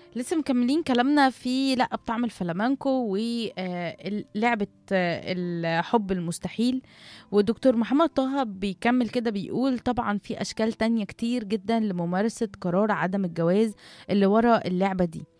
لسه مكملين كلامنا في لا بطعم الفلامانكو ولعبة الحب المستحيل. والدكتور محمد طه بيكمل كده بيقول طبعا في أشكال تانية كتير جدا لممارسة قرار عدم الجواز اللي ورا اللعبة دي.